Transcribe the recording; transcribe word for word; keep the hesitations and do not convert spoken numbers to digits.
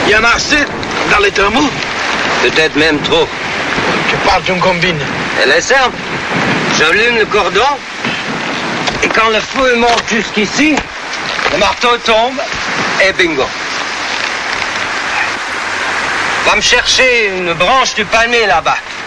Il y en a assez dans les thermos. Peut-être même trop. Tu parles d'une combine. Elle est simple. J'allume le cordon, et quand le feu monte jusqu'ici, le marteau tombe, et bingo. Va me chercher une branche du palmier là-bas.